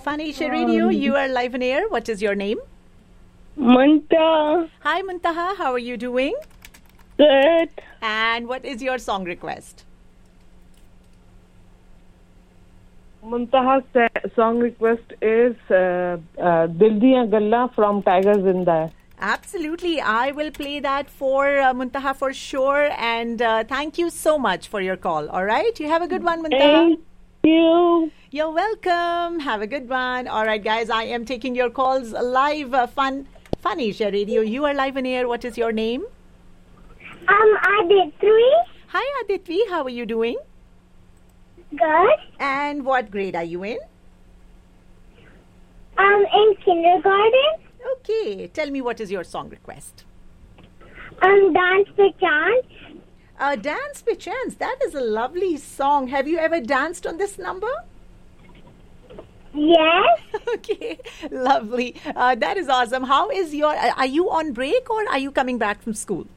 Fun Asia Radio. You are live on air. What is your name? Munta. Hi, Muntaha. How are you doing? Good. And what is your song request? Muntaha's song request is Dil Diyan Galla from Tiger Zinda. Absolutely. I will play that for Muntaha for sure. And thank you so much for your call. All right. You have a good one, Muntaha. Thank you. You're welcome. Have a good one. All right, guys. I am taking your calls live. Fun Asia Radio. You are live on air. What is your name? Aditri. Hi, Aditvi. How are you doing? Good. And what grade are you in? In kindergarten. Okay. Tell me, what is your song request? Dance per chance. Dance by Chance. That is a lovely song. Have you ever danced on this number? Yes. Okay. Lovely. That is awesome. How is your... are you on break or are you coming back from school?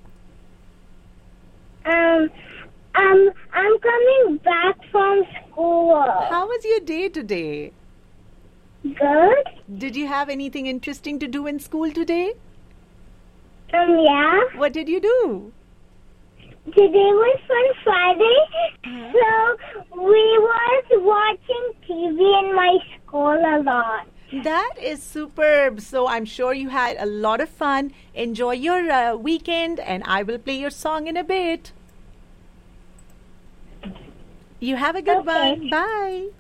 I'm coming back from school. How was your day today? Good. Did you have anything interesting to do in school today? Yeah. What did you do? Today was Fun Friday, so we was watching TV in my school a lot. That is superb. So I'm sure you had a lot of fun. Enjoy your weekend, and I will play your song in a bit. You have a good Okay. one. Bye.